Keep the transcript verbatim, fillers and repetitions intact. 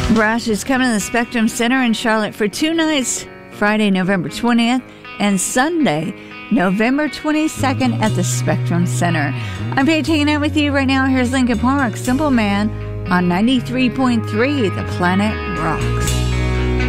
Rush is coming to the Spectrum Center in Charlotte for two nights, Friday, November twentieth, and Sunday, November twenty-second at the Spectrum Center. I'm Paige hanging out with you right now. Here's Linkin Park, Simple Man, on ninety-three point three, The Planet Rocks.